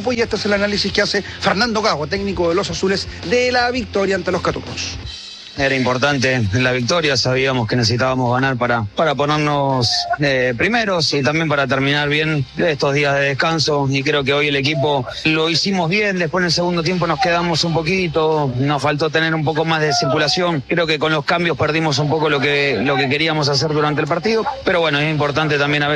grupo, y este es el análisis que hace Fernando Gago, técnico de los azules, de la victoria ante los Catucos. Era importante la victoria, sabíamos que necesitábamos ganar para ponernos primeros y también para terminar bien estos días de descanso, y creo que hoy el equipo lo hicimos bien. Después en el segundo tiempo nos quedamos un poquito, nos faltó tener un poco más de circulación, creo que con los cambios perdimos un poco lo que queríamos hacer durante el partido, pero bueno, es importante también a veces